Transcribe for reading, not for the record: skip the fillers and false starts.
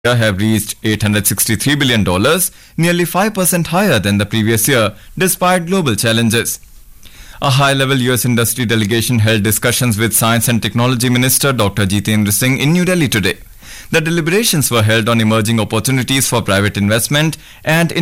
have reached $863 billion, nearly 5% higher than the previous year, despite global challenges. A high-level US industry delegation held discussions with Science and Technology Minister Dr. Jitendra Singh in New Delhi today. The deliberations were held on emerging opportunities for private investment and